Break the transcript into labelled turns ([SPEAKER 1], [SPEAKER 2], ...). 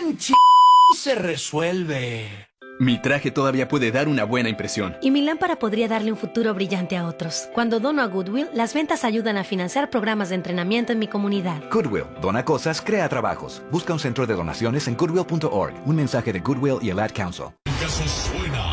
[SPEAKER 1] se resuelve.
[SPEAKER 2] Mi traje todavía puede dar una buena impresión.
[SPEAKER 3] Y mi lámpara podría darle un futuro brillante a otros. Cuando dono a Goodwill, las ventas ayudan a financiar programas de entrenamiento en mi comunidad.
[SPEAKER 4] Goodwill. Dona cosas, crea trabajos. Busca un centro de donaciones en goodwill.org. Un mensaje de Goodwill y el Ad Council.
[SPEAKER 5] El caso suena